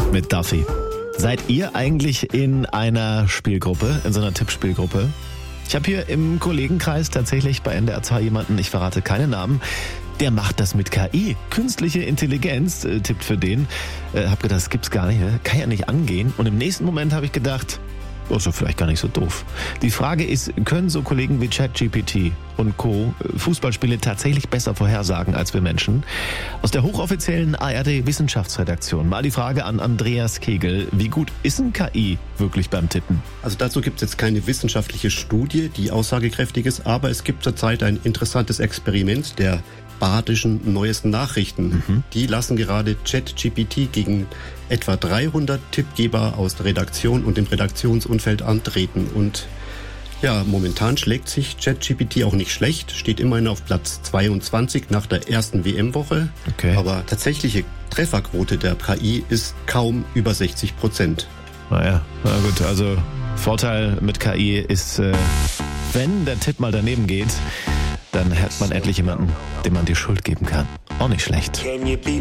mit Duffy. Seid ihr eigentlich in einer Spielgruppe, in so einer Tippspielgruppe? Ich habe hier im Kollegenkreis tatsächlich bei NDR 2 jemanden, ich verrate keine Namen, der macht das mit KI. Künstliche Intelligenz tippt für den. Hab gedacht, das gibt's gar nicht, ne? Kann ja nicht angehen. Und im nächsten Moment habe ich gedacht, ist doch vielleicht gar nicht so doof. Die Frage ist, können so Kollegen wie ChatGPT und Co. Fußballspiele tatsächlich besser vorhersagen als wir Menschen? Aus der hochoffiziellen ARD-Wissenschaftsredaktion mal die Frage an Andreas Kegel. Wie gut ist ein KI wirklich beim Tippen? Also dazu gibt es jetzt keine wissenschaftliche Studie, die aussagekräftig ist, aber es gibt zurzeit ein interessantes Experiment der badischen neuesten Nachrichten. Die lassen gerade ChatGPT gegen etwa 300 Tippgeber aus der Redaktion und dem Redaktionsumfeld antreten. Und ja, momentan schlägt sich ChatGPT auch nicht schlecht, steht immerhin auf Platz 22 nach der ersten WM-Woche. Okay. Aber tatsächliche Trefferquote der KI ist kaum über 60%. Naja, na gut, also Vorteil mit KI ist, wenn der Tipp mal daneben geht, dann hat man endlich jemanden, dem man die Schuld geben kann. Auch nicht schlecht.